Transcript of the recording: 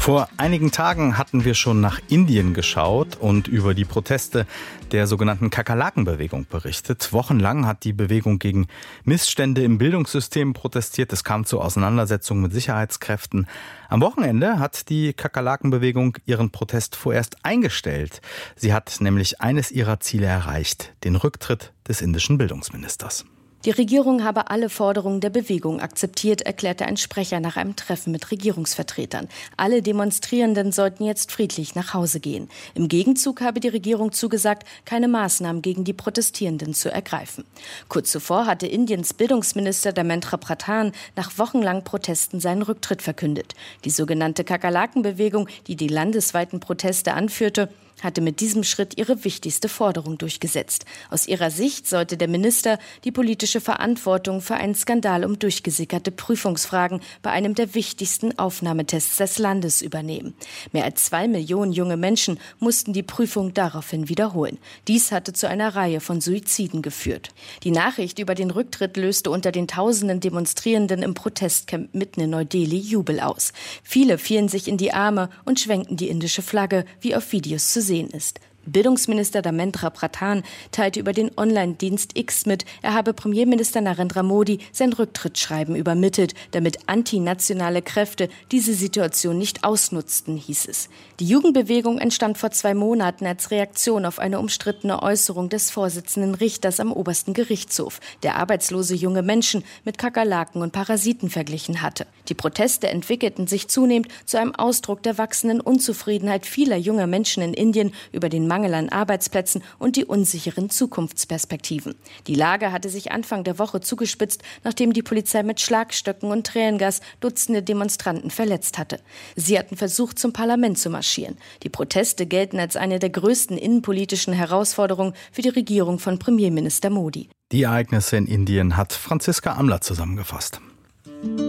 Vor einigen Tagen hatten wir schon nach Indien geschaut und über die Proteste der sogenannten Kakerlaken-Bewegung berichtet. Wochenlang hat die Bewegung gegen Missstände im Bildungssystem protestiert. Es kam zu Auseinandersetzungen mit Sicherheitskräften. Am Wochenende hat die Kakerlaken-Bewegung ihren Protest vorerst eingestellt. Sie hat nämlich eines ihrer Ziele erreicht: den Rücktritt des indischen Bildungsministers. Die Regierung habe alle Forderungen der Bewegung akzeptiert, erklärte ein Sprecher nach einem Treffen mit Regierungsvertretern. Alle Demonstrierenden sollten jetzt friedlich nach Hause gehen. Im Gegenzug habe die Regierung zugesagt, keine Maßnahmen gegen die Protestierenden zu ergreifen. Kurz zuvor hatte Indiens Bildungsminister Dharmendra Pradhan nach wochenlangen Protesten seinen Rücktritt verkündet. Die sogenannte Kakerlaken-Bewegung, die die landesweiten Proteste anführte, hatte mit diesem Schritt ihre wichtigste Forderung durchgesetzt. Aus ihrer Sicht sollte der Minister die politische Verantwortung für einen Skandal um durchgesickerte Prüfungsfragen bei einem der wichtigsten Aufnahmetests des Landes übernehmen. Mehr als 2 Millionen junge Menschen mussten die Prüfung daraufhin wiederholen. Dies hatte zu einer Reihe von Suiziden geführt. Die Nachricht über den Rücktritt löste unter den tausenden Demonstrierenden im Protestcamp mitten in Neu-Delhi Jubel aus. Viele fielen sich in die Arme und schwenkten die indische Flagge, wie auf Videos zu sehen ist. Bildungsminister Dharmendra Pradhan teilte über den Online-Dienst X mit, er habe Premierminister Narendra Modi sein Rücktrittsschreiben übermittelt, damit antinationale Kräfte diese Situation nicht ausnutzten, hieß es. Die Jugendbewegung entstand vor 2 Monaten als Reaktion auf eine umstrittene Äußerung des Vorsitzenden Richters am obersten Gerichtshof, der arbeitslose junge Menschen mit Kakerlaken und Parasiten verglichen hatte. Die Proteste entwickelten sich zunehmend zu einem Ausdruck der wachsenden Unzufriedenheit vieler junger Menschen in Indien über den Mangel an Arbeitsplätzen und die unsicheren Zukunftsperspektiven. Die Lage hatte sich Anfang der Woche zugespitzt, nachdem die Polizei mit Schlagstöcken und Tränengas Dutzende Demonstranten verletzt hatte. Sie hatten versucht, zum Parlament zu marschieren. Die Proteste gelten als eine der größten innenpolitischen Herausforderungen für die Regierung von Premierminister Modi. Die Ereignisse in Indien hat Franziska Amler zusammengefasst.